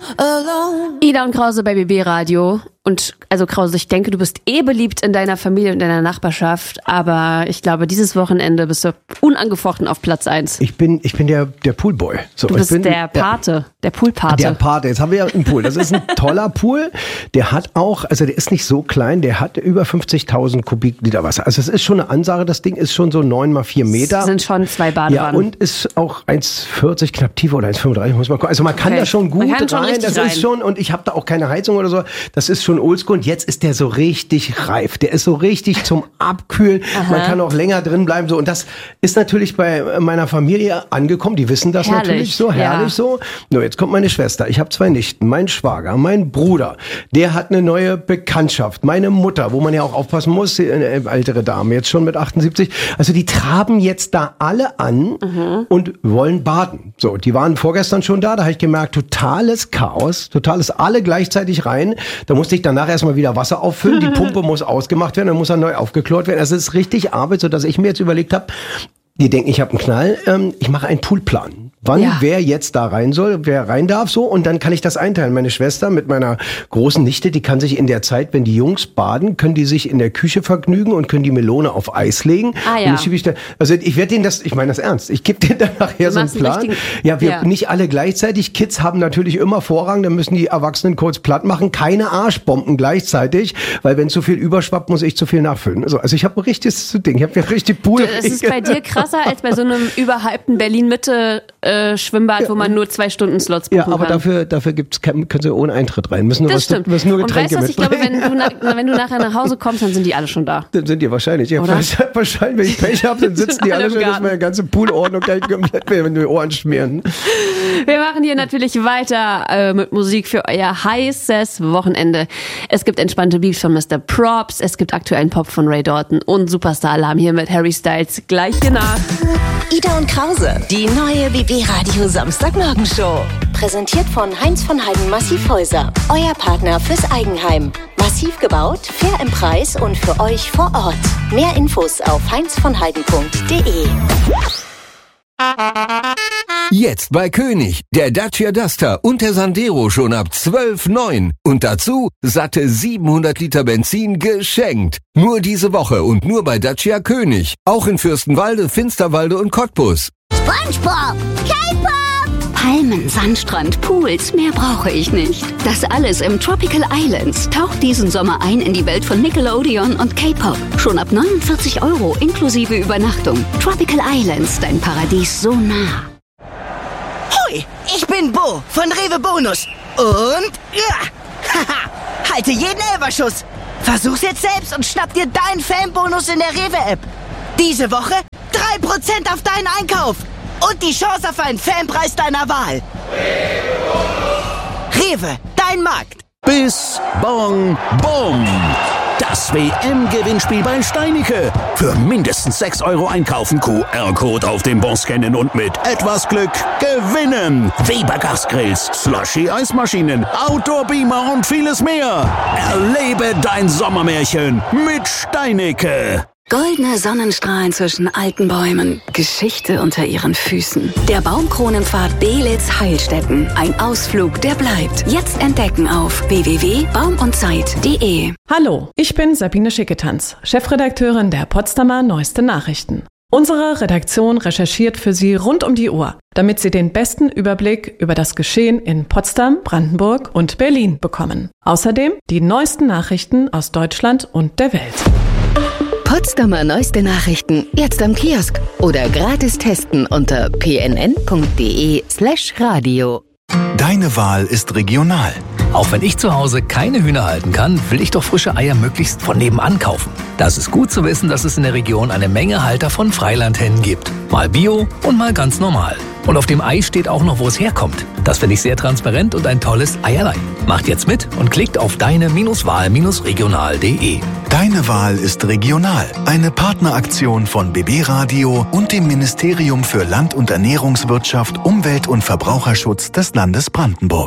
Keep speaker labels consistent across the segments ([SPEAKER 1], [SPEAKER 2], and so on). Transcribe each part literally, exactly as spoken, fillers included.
[SPEAKER 1] alone.
[SPEAKER 2] Ida und Krause bei B B Radio. Und also Krause, ich denke, du bist eh beliebt in deiner Familie und in deiner Nachbarschaft, aber ich glaube, dieses Wochenende bist du unangefochten auf Platz eins.
[SPEAKER 3] Ich bin, ich bin der, der Poolboy. So,
[SPEAKER 2] du bist
[SPEAKER 3] ich bin,
[SPEAKER 2] der Pate, der, der Poolpate.
[SPEAKER 3] Der Pate, jetzt haben wir ja einen Pool. Das ist ein toller Pool. Der hat auch, also der ist nicht so klein, der hat über fünfzigtausend Kubikliter Wasser. Also es ist schon eine Ansage, das Ding ist schon so neun mal vier Meter.
[SPEAKER 2] Das sind schon zwei Badewannen.
[SPEAKER 3] Ja, und ist auch eins vierzig knapp tiefer oder eins fünfunddreißig, muss man gucken. Also man kann
[SPEAKER 2] okay.
[SPEAKER 3] da schon gut
[SPEAKER 2] man kann schon
[SPEAKER 3] rein. Das
[SPEAKER 2] rein.
[SPEAKER 3] ist schon, und ich habe da auch keine Heizung oder so. Das ist schon oldschool. Und jetzt ist der so richtig reif. Der ist so richtig zum Abkühlen.
[SPEAKER 2] Aha.
[SPEAKER 3] Man kann auch länger drin bleiben. So. Und das ist natürlich bei meiner Familie angekommen. Die wissen das
[SPEAKER 2] herrlich.
[SPEAKER 3] natürlich so, herrlich
[SPEAKER 2] ja.
[SPEAKER 3] so. No, jetzt kommt meine Schwester. Ich habe zwei Nichten. Mein Schwager, mein Bruder, der hat eine neue Bekanntschaft. Meine Mutter, wo man ja auch aufpassen muss, eine ältere Dame, jetzt schon mit achtundsiebzig. Also die traben jetzt da alle an mhm. und wollen baden. So, die waren vorgestern schon da. Da habe ich gemerkt, totales Chaos. Totales, alle gleichzeitig rein. Da musste ich danach erstmal wieder Wasser auffüllen. Die Pumpe muss ausgemacht werden, dann muss er neu aufgeklort werden. Also es ist richtig Arbeit, sodass ich mir jetzt überlegt habe, die denken, ich habe einen Knall, ähm, ich mache einen Poolplan. Wann
[SPEAKER 2] ja.
[SPEAKER 3] wer jetzt da rein soll, wer rein darf, so. Und dann kann ich das einteilen. Meine Schwester mit meiner großen Nichte, die kann sich in der Zeit, wenn die Jungs baden, können die sich in der Küche vergnügen und können die Melone auf Eis legen.
[SPEAKER 2] Ah, ja.
[SPEAKER 3] Und ich, also ich werde denen das, ich meine das ernst, ich gebe denen dann nachher so einen Plan. Ja, wir
[SPEAKER 2] ja.
[SPEAKER 3] nicht alle gleichzeitig. Kids haben natürlich immer Vorrang, dann müssen die Erwachsenen kurz platt machen. Keine Arschbomben gleichzeitig, weil wenn zu viel überschwappt, muss ich zu viel nachfüllen. Also, also ich habe ein richtiges Ding, ich habe ja richtig Pool.
[SPEAKER 2] Das ist bei dir krasser als bei so einem überhypten Berlin-Mitte äh, Schwimmbad, ja. wo man nur zwei Stunden Slots buchen
[SPEAKER 3] kann. Ja, aber
[SPEAKER 2] kann.
[SPEAKER 3] dafür, dafür gibt's, können sie ohne Eintritt rein. Müssen nur
[SPEAKER 2] das
[SPEAKER 3] was,
[SPEAKER 2] stimmt.
[SPEAKER 3] müssen nur Getränke
[SPEAKER 2] und weißt du was, ich glaube,
[SPEAKER 3] mitbringen.
[SPEAKER 2] wenn du, nach, wenn du nachher nach Hause kommst, dann sind die alle schon da.
[SPEAKER 3] Dann sind die wahrscheinlich. Ja,
[SPEAKER 2] Oder?
[SPEAKER 3] wahrscheinlich, wenn ich Pech habe, dann sitzen die alle schon, dass meine ganze Poolordnung gleich komplett mehr, wenn die Ohren schmieren.
[SPEAKER 2] Wir machen hier natürlich weiter äh, mit Musik für euer heißes Wochenende. Es gibt entspannte Beats von Mister Props, es gibt aktuellen Pop von Ray Dalton und Superstar Alarm hier mit Harry Styles gleich hier nach.
[SPEAKER 1] Ida und Krause, die neue B B Radio Samstagmorgenshow. Präsentiert von Heinz von Heiden Massivhäuser. Euer Partner fürs Eigenheim. Massiv gebaut, fair im Preis und für euch vor Ort. Mehr Infos auf heinz von heiden punkt de.
[SPEAKER 4] Jetzt bei König, der Dacia Duster und der Sandero schon ab zwölf Komma neun. Und dazu satte siebenhundert Liter Benzin geschenkt. Nur diese Woche und nur bei Dacia König. Auch in Fürstenwalde, Finsterwalde und Cottbus.
[SPEAKER 5] SpongeBob, K-Pop, Palmen, Sandstrand, Pools, mehr brauche ich nicht. Das alles im Tropical Islands. Taucht diesen Sommer ein in die Welt von Nickelodeon und K-Pop. Schon ab neunundvierzig Euro inklusive Übernachtung. Tropical Islands, dein Paradies so nah.
[SPEAKER 6] Hoi, ich bin Bo von Rewe Bonus. Und ja, haha, halte jeden Elferschuss. Versuch's jetzt selbst und schnapp dir deinen Fanbonus in der Rewe-App. Diese Woche drei Prozent auf deinen Einkauf. Und die Chance auf einen Fanpreis deiner Wahl. Rewe, dein Markt.
[SPEAKER 7] Bis Bong Bom. Das W M-Gewinnspiel bei Steinicke. Für mindestens sechs Euro einkaufen, Q R-Code auf dem Bon scannen und mit etwas Glück gewinnen. Weber Gasgrills, Slushy-Eismaschinen, Outdoor-Beamer und vieles mehr. Erlebe dein Sommermärchen mit Steinicke.
[SPEAKER 5] Goldene Sonnenstrahlen zwischen alten Bäumen, Geschichte unter ihren Füßen. Der Baumkronenpfad Belitz-Heilstätten. Ein Ausflug, der bleibt. Jetzt entdecken auf w w w punkt baum und zeit punkt de.
[SPEAKER 8] Hallo, ich bin Sabine Schicketanz, Chefredakteurin der Potsdamer Neueste Nachrichten. Unsere Redaktion recherchiert für Sie rund um die Uhr, damit Sie den besten Überblick über das Geschehen in Potsdam, Brandenburg und Berlin bekommen. Außerdem die neuesten Nachrichten aus Deutschland und der Welt.
[SPEAKER 9] Potsdamer Neueste Nachrichten jetzt am Kiosk oder gratis testen unter p n n punkt de slash radio.
[SPEAKER 10] Deine Wahl ist regional.
[SPEAKER 11] Auch wenn ich zu Hause keine Hühner halten kann, will ich doch frische Eier möglichst von nebenan kaufen. Das ist gut zu wissen, dass es in der Region eine Menge Halter von Freilandhennen gibt. Mal Bio und mal ganz normal. Und auf dem Ei steht auch noch, wo es herkommt. Das finde ich sehr transparent und ein tolles Eierlein. Macht jetzt mit und klickt auf deine-wahl regional punkt de.
[SPEAKER 10] Deine Wahl ist regional. Eine Partneraktion von B B Radio und dem Ministerium für Land- und Ernährungswirtschaft, Umwelt und Verbraucherschutz des Landes Brandenburg.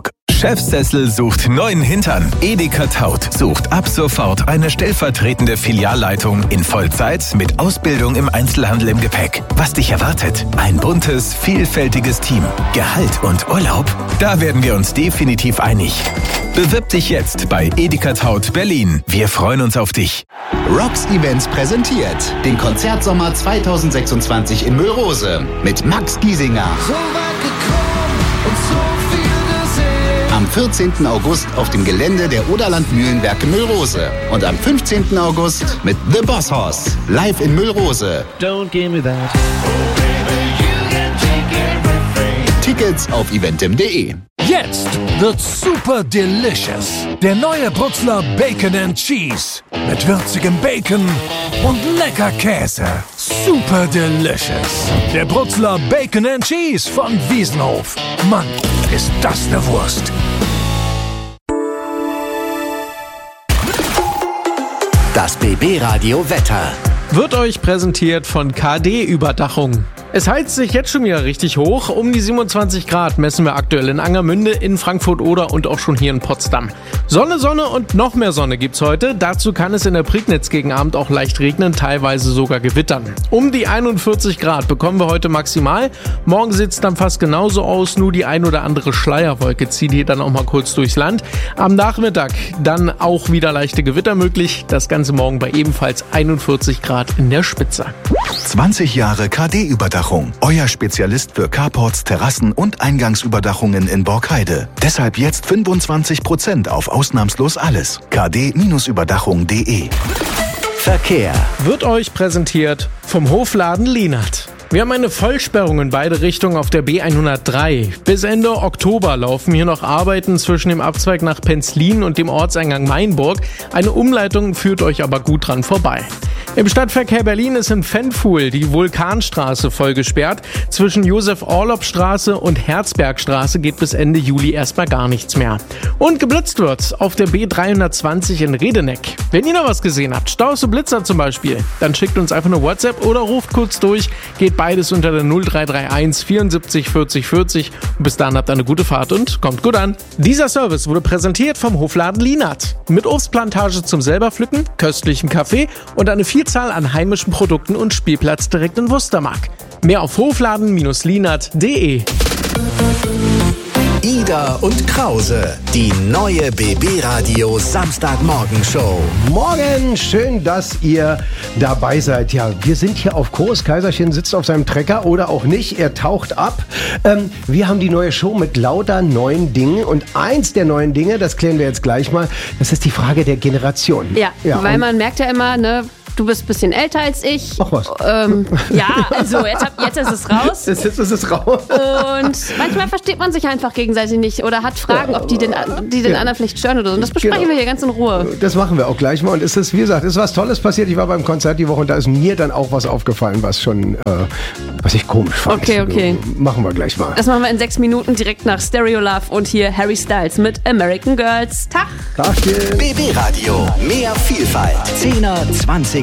[SPEAKER 12] Chefsessel sucht neuen Hintern. Edeka Taut sucht ab sofort eine stellvertretende Filialleitung in Vollzeit mit Ausbildung im Einzelhandel im Gepäck. Was dich erwartet? Ein buntes, vielfältiges Team. Gehalt und Urlaub? Da werden wir uns definitiv einig. Bewirb dich jetzt bei Edeka Taut Berlin. Wir freuen uns auf dich.
[SPEAKER 13] Rocks Events präsentiert den Konzertsommer zweitausendsechsundzwanzig in Müllrose mit Max Giesinger.
[SPEAKER 14] So weit gekommen und so viel gesehen.
[SPEAKER 13] Am vierzehnten August auf dem Gelände der Oderland Mühlenwerke Müllrose. Und am fünfzehnten August mit The Boss Horse live in Müllrose.
[SPEAKER 14] Don't give me that.
[SPEAKER 13] Tickets auf eventim punkt de.
[SPEAKER 15] Jetzt wird super delicious. Der neue Brutzler Bacon and Cheese. Mit würzigem Bacon und lecker Käse. Super delicious. Der Brutzler Bacon and Cheese von Wiesenhof. Mann, ist das eine Wurst.
[SPEAKER 7] Das B B-Radio Wetter
[SPEAKER 16] wird euch präsentiert von K D-Überdachung. Es heizt sich jetzt schon wieder richtig hoch. Um die siebenundzwanzig Grad messen wir aktuell in Angermünde, in Frankfurt-Oder und auch schon hier in Potsdam. Sonne, Sonne und noch mehr Sonne gibt's heute. Dazu kann es in der Prignitz gegen Abend auch leicht regnen, teilweise sogar gewittern. Um die einundvierzig Grad bekommen wir heute maximal. Morgen sieht's dann fast genauso aus, nur die ein oder andere Schleierwolke zieht hier dann auch mal kurz durchs Land. Am Nachmittag dann auch wieder leichte Gewitter möglich. Das Ganze morgen bei ebenfalls einundvierzig Grad in der Spitze.
[SPEAKER 10] zwanzig Jahre K D-Überdachung. Euer Spezialist für Carports, Terrassen und Eingangsüberdachungen in Borkheide. Deshalb jetzt fünfundzwanzig Prozent auf ausnahmslos alles. k d Überdachung punkt de.
[SPEAKER 7] Verkehr
[SPEAKER 16] wird euch präsentiert vom Hofladen Lienert. Wir haben eine Vollsperrung in beide Richtungen auf der B hundertdrei. Bis Ende Oktober laufen hier noch Arbeiten zwischen dem Abzweig nach Penzlin und dem Ortseingang Mainburg. Eine Umleitung führt euch aber gut dran vorbei. Im Stadtverkehr Berlin ist in Fenfuhl die Vulkanstraße voll gesperrt. Zwischen Josef-Orlopp-Straße und Herzbergstraße geht bis Ende Juli erstmal gar nichts mehr. Und geblitzt wird auf der B dreihundertzwanzig in Redeneck. Wenn ihr noch was gesehen habt, Staus und Blitzer zum Beispiel, dann schickt uns einfach eine WhatsApp oder ruft kurz durch. Geht beides unter der null drei drei eins vierundsiebzig vierzig vierzig. Und bis dahin habt ihr eine gute Fahrt und kommt gut an. Dieser Service wurde präsentiert vom Hofladen Lienert. Mit Obstplantage zum selber pflücken, köstlichem Kaffee und eine Vielzahl an heimischen Produkten und Spielplatz direkt in Wustermark. Mehr auf hofladen Lienert punkt de.
[SPEAKER 7] Ida und Krause, die neue B B-Radio Samstagmorgenshow.
[SPEAKER 3] Morgen, schön, dass ihr dabei seid. Ja, wir sind hier auf Kurs. Kaiserchen sitzt auf seinem Trecker oder auch nicht. Er taucht ab. Ähm, wir haben die neue Show mit lauter neuen Dingen. Und eins der neuen Dinge, das klären wir jetzt gleich mal, das ist die Frage der Generation.
[SPEAKER 2] Ja, ja, weil man merkt ja immer, ne, du bist ein bisschen älter als ich.
[SPEAKER 3] Ach was.
[SPEAKER 2] Ähm, ja, also jetzt, hab, jetzt ist es raus.
[SPEAKER 3] Jetzt ist es raus.
[SPEAKER 2] Und manchmal versteht man sich einfach gegenseitig nicht oder hat Fragen, ja, ob die den, die den ja. anderen vielleicht stören oder so. Und das besprechen genau. wir hier ganz in Ruhe.
[SPEAKER 3] Das machen wir auch gleich mal. Und es ist, wie gesagt, es ist was Tolles passiert. Ich war beim Konzert die Woche und da ist mir dann auch was aufgefallen, was schon, äh, was ich komisch fand.
[SPEAKER 2] Okay, okay.
[SPEAKER 3] Machen wir gleich mal.
[SPEAKER 2] Das machen wir in sechs Minuten direkt nach Stereo Love und hier Harry Styles mit American Girls. Tag.
[SPEAKER 3] Tagchen.
[SPEAKER 7] B B-Radio. Mehr Vielfalt. Zehner, zwanziger